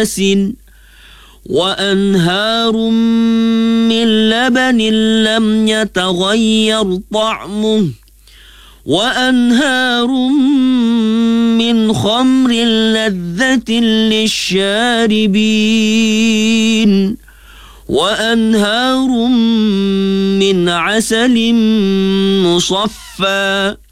وأنهار من لبن لم يتغير طعمه وأنهار من خمر لذة للشاربين وأنهار من عسل مصفى